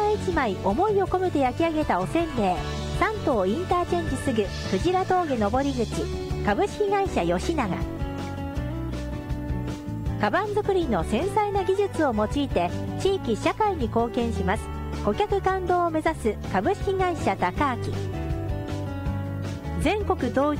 枚一枚思いを込めて焼き上げたおせんべい。山東インターチェンジすぐクジラ峠登り口、株式会社吉永。カバン作りの繊細な技術を用いて地域社会に貢献します。顧客感動を目指す株式会社高明。全国統一